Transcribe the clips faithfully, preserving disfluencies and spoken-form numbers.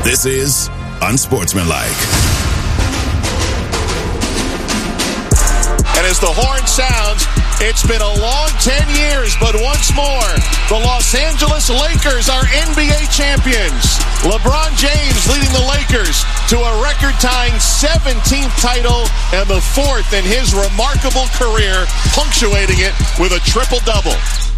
This is Unsportsmanlike. And as the horn sounds, it's been a long ten years, but once more, the Los Angeles Lakers are N B A champions. LeBron James leading the Lakers to a record-tying seventeenth title and the fourth in his remarkable career, punctuating it with a triple-double.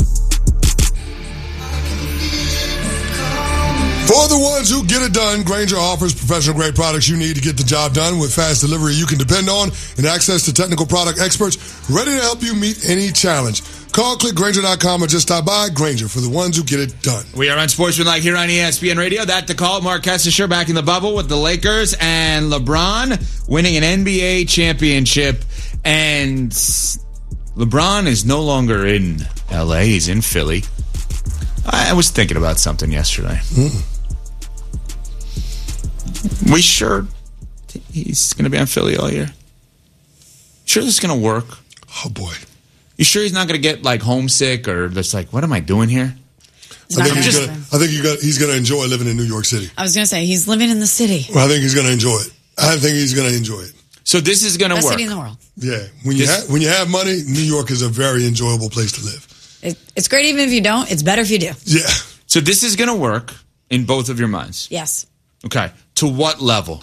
For the ones who get it done, Grainger offers professional-grade products you need to get the job done with fast delivery you can depend on and access to technical product experts ready to help you meet any challenge. Call, click Grainger dot com or just stop by. Grainger, for the ones who get it done. We are Unsportsmanlike here on E S P N Radio. That the call. Mark Kessler back in the bubble with the Lakers and LeBron winning an N B A championship. And LeBron is no longer in L A. He's in Philly. I was thinking about something yesterday. Mm. We sure he's going to be on Philly all year? Sure this is going to work? Oh, boy. You sure he's not going to get, like, homesick or just like, what am I doing here? I think, he's gonna, I think he's going to enjoy living in New York City. I was going to say, he's living in the city. Well, I think he's going to enjoy it. I think he's going to enjoy it. So this is going to work. Best city in the world. Yeah. When you, ha- when you have money, New York is a very enjoyable place to live. It, it's great even if you don't. It's better if you do. Yeah. So this is going to work in both of your minds? Yes. Okay. To what level?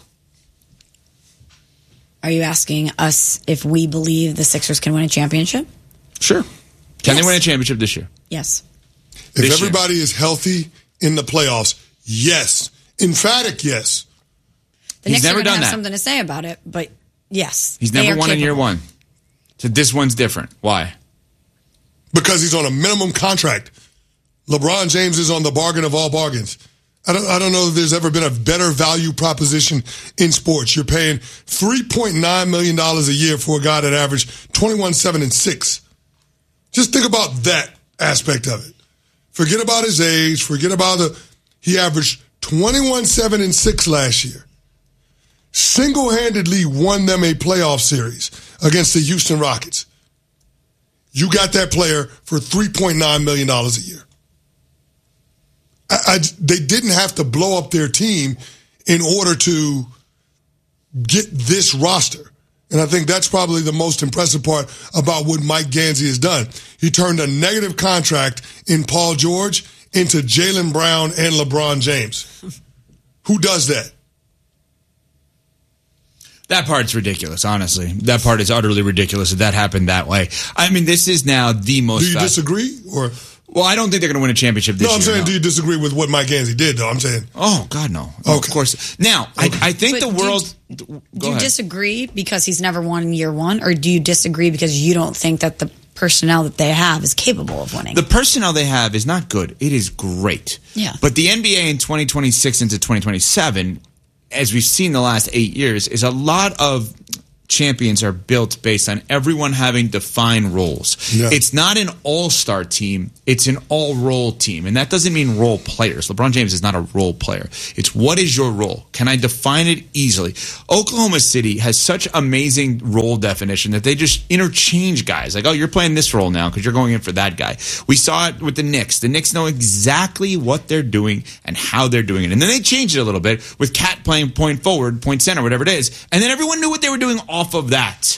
Are you asking us if we believe the Sixers can win a championship? Sure. Can yes. they win a championship this year? Yes. If this everybody year. is healthy in the playoffs, yes. Emphatic yes. The He's Knicks never are going to done have that. something to say about it, but yes. He's never won capable. in year one. So this one's different. Why? Because he's on a minimum contract. LeBron James is on the bargain of all bargains. I don't, I don't know if there's ever been a better value proposition in sports. You're paying three point nine million dollars a year for a guy that averaged twenty-one, seven, and six. Just think about that aspect of it. Forget about his age. Forget about the, he averaged twenty-one, seven, and six last year. Single-handedly won them a playoff series against the Houston Rockets. You got that player for three point nine million dollars a year. I, I, they didn't have to blow up their team in order to get this roster. And I think that's probably the most impressive part about what Mike Gansey has done. He turned a negative contract in Paul George into Jaylen Brown and LeBron James. Who does that? That part's ridiculous, honestly. That part is utterly ridiculous that that happened that way. I mean, this is now the most... Do you fast- disagree? Or Well, I don't think they're going to win a championship this year. No, I'm saying, no. do you disagree with what Mike Gansey did, though? I'm saying... Oh, God, no. Okay. Of course. Now, I, I think But the do you- world... Do Go you ahead. disagree because he's never won in year one, or do you disagree because you don't think that the personnel that they have is capable of winning? The personnel they have is not good. It is great. Yeah. But the N B A in twenty twenty-six into twenty twenty-seven, as we've seen the last eight years, is a lot of champions are built based on everyone having defined roles. Yeah. It's not an all-star team. It's an all-role team. And that doesn't mean role players. LeBron James is not a role player. It's what is your role? Can I define it easily? Oklahoma City has such amazing role definition that they just interchange guys. Like, oh, you're playing this role now because you're going in for that guy. We saw it with the Knicks. The Knicks know exactly what they're doing and how they're doing it. And then they changed it a little bit with Cat playing point forward, point center, whatever it is. And then everyone knew what they were doing off of that.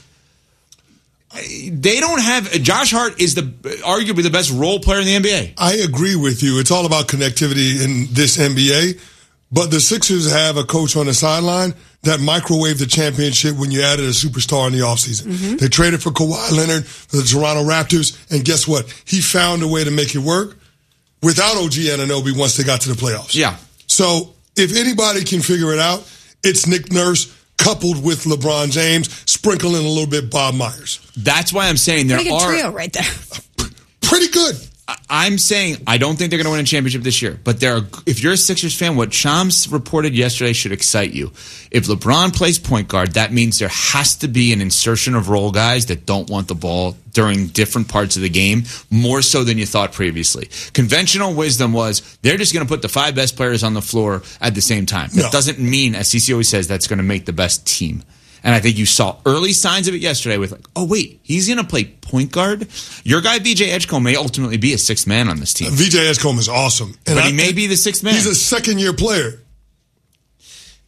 They don't have... Josh Hart is the arguably the best role player in the N B A. I agree with you. It's all about connectivity in this N B A. But the Sixers have a coach on the sideline that microwaved the championship when you added a superstar in the offseason. Mm-hmm. They traded for Kawhi Leonard for the Toronto Raptors, and guess what? He found a way to make it work without O G Anunoby once they got to the playoffs. Yeah. So if anybody can figure it out, it's Nick Nurse coupled with LeBron James, sprinkling a little bit Bob Myers. That's why I'm saying there Pretty good are... trio right there. Pretty good. I'm saying I don't think they're going to win a championship this year. But there are, if you're a Sixers fan, what Shams reported yesterday should excite you. If LeBron plays point guard, that means there has to be an insertion of role guys that don't want the ball during different parts of the game, more so than you thought previously. Conventional wisdom was they're just going to put the five best players on the floor at the same time. That no. doesn't mean, as C C always says, that's going to make the best team. And I think you saw early signs of it yesterday with like, oh, wait, he's going to play point guard? Your guy, V J Edgecombe, may ultimately be a sixth man on this team. V J Edgecombe is awesome. And but I, he may be the sixth man. He's a second-year player.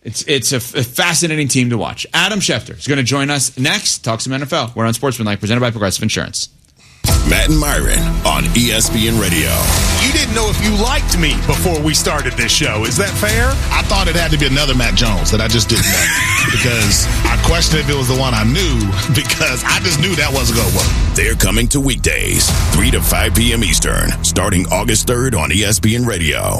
It's it's a, f- a fascinating team to watch. Adam Schefter is going to join us next. Talk some N F L. We're on Sportsmanlike, presented by Progressive Insurance. Matt and Myron on E S P N Radio. You didn't know if you liked me before we started this show. Is that fair? I thought it had to be another Matt Jones that I just didn't know because I questioned if it was the one I knew because I just knew that wasn't going to work. They're coming to weekdays, three to five p.m. Eastern, starting August third on E S P N Radio.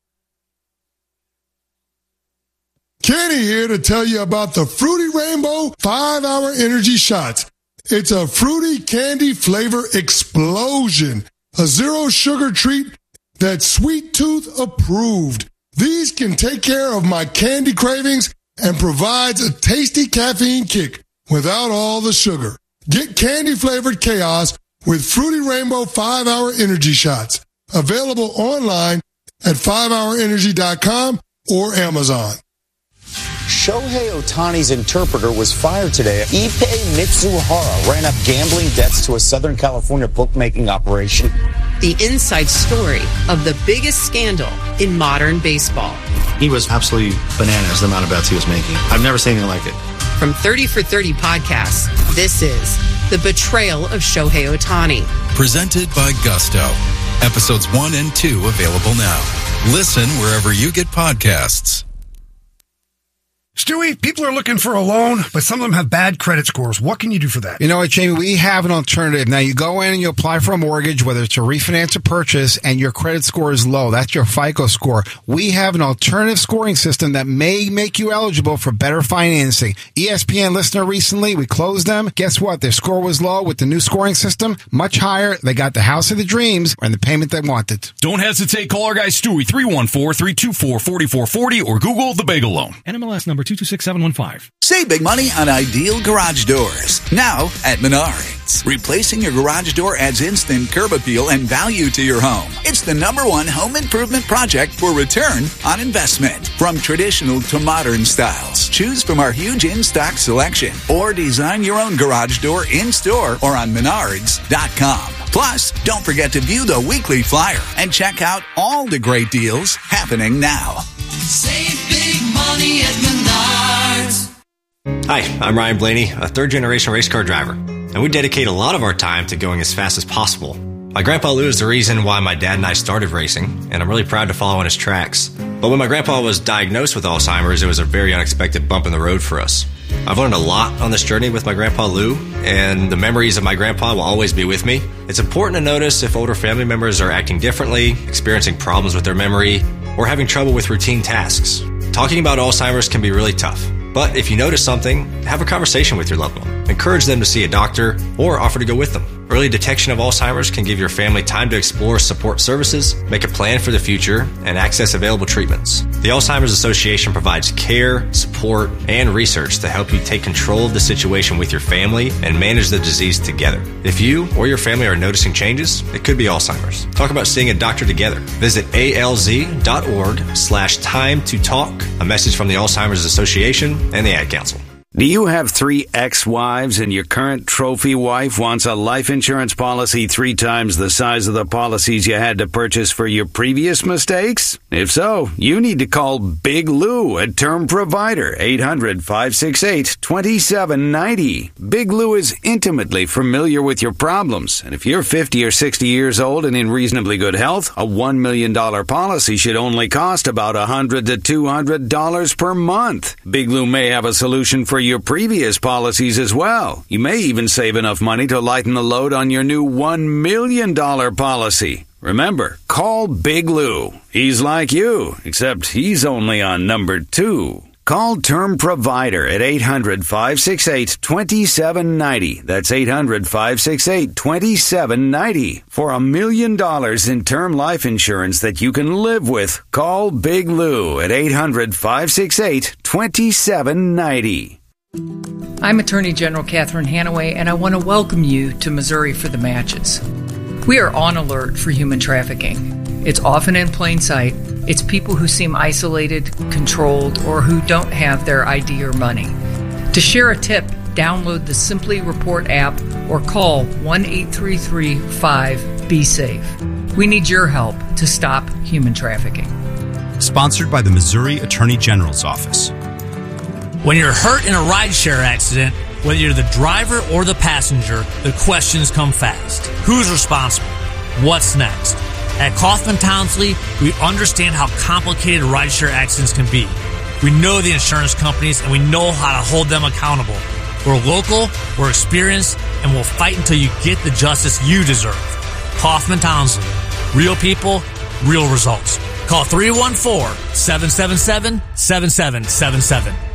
Kenny here to tell you about the Fruity Rainbow five-hour energy shots. It's a fruity candy flavor explosion. A zero-sugar treat that's Sweet Tooth approved. These can take care of my candy cravings and provides a tasty caffeine kick without all the sugar. Get candy-flavored chaos with Fruity Rainbow five-hour energy shots. Available online at five hour energy dot com or Amazon. Shohei Ohtani's interpreter was fired today. Ippei Mitsuhara ran up gambling debts to a Southern California bookmaking operation. The inside story of the biggest scandal in modern baseball. He was absolutely bananas, the amount of bets he was making. I've never seen anything like it. From thirty for thirty podcasts, this is The Betrayal of Shohei Ohtani. Presented by Gusto. Episodes one and two available now. Listen wherever you get podcasts. Stewie, people are looking for a loan, but some of them have bad credit scores. What can you do for that? You know what, Jamie? We have an alternative. Now, you go in and you apply for a mortgage, whether it's a refinance or purchase, and your credit score is low. That's your FICO score. We have an alternative scoring system that may make you eligible for better financing. E S P N listener recently, we closed them. Guess what? Their score was low. With the new scoring system, much higher. They got the house of the dreams and the payment they wanted. Don't hesitate. Call our guy Stewie, three one four, three two four, four four four zero, or Google the Bagel Loan. N M L S number two two six seven one five. Save big money on Ideal Garage Doors. Now at Menards. Replacing your garage door adds instant curb appeal and value to your home. It's the number one home improvement project for return on investment. From traditional to modern styles, choose from our huge in-stock selection or design your own garage door in-store or on menards dot com. Plus, don't forget to view the weekly flyer and check out all the great deals happening now. Save big money at Menards. Hi, I'm Ryan Blaney, a third-generation race car driver, and we dedicate a lot of our time to going as fast as possible. My grandpa Lou is the reason why my dad and I started racing, and I'm really proud to follow in his tracks. But when my grandpa was diagnosed with Alzheimer's, it was a very unexpected bump in the road for us. I've learned a lot on this journey with my grandpa Lou, and the memories of my grandpa will always be with me. It's important to notice if older family members are acting differently, experiencing problems with their memory, or having trouble with routine tasks. Talking about Alzheimer's can be really tough. But if you notice something, have a conversation with your loved one. Encourage them to see a doctor or offer to go with them. Early detection of Alzheimer's can give your family time to explore support services, make a plan for the future, and access available treatments. The Alzheimer's Association provides care, support, and research to help you take control of the situation with your family and manage the disease together. If you or your family are noticing changes, it could be Alzheimer's. Talk about seeing a doctor together. Visit alz.org slash time to talk. A message from the Alzheimer's Association and the Ad Council. Do you have three ex-wives and your current trophy wife wants a life insurance policy three times the size of the policies you had to purchase for your previous mistakes? If so, you need to call Big Lou at Term Provider, eight hundred, five six eight, two seven nine zero. Big Lou is intimately familiar with your problems, and if you're fifty or sixty years old and in reasonably good health, a one million dollars policy should only cost about one hundred to two hundred dollars per month. Big Lou may have a solution for your previous policies as well. You may even save enough money to lighten the load on your new one million dollars policy. Remember, call Big Lou. He's like you, except he's only on number two. Call Term Provider at eight hundred, five six eight, two seven nine zero. That's eight hundred, five six eight, two seven nine zero. For a million dollars in term life insurance that you can live with, call Big Lou at eight hundred, five six eight, two seven nine zero. I'm Attorney General Catherine Hanaway, and I want to welcome you to Missouri for the Matches. We are on alert for human trafficking. It's often in plain sight. It's people who seem isolated, controlled, or who don't have their I D or money. To share a tip, download the Simply Report app or call one eight three three, five, B safe. We need your help to stop human trafficking. Sponsored by the Missouri Attorney General's Office. When you're hurt in a rideshare accident, whether you're the driver or the passenger, the questions come fast. Who's responsible? What's next? At Kaufman Townsley, we understand how complicated rideshare accidents can be. We know the insurance companies, and we know how to hold them accountable. We're local, we're experienced, and we'll fight until you get the justice you deserve. Kaufman Townsley. Real people, real results. Call three one four, seven seven seven, seven seven seven seven.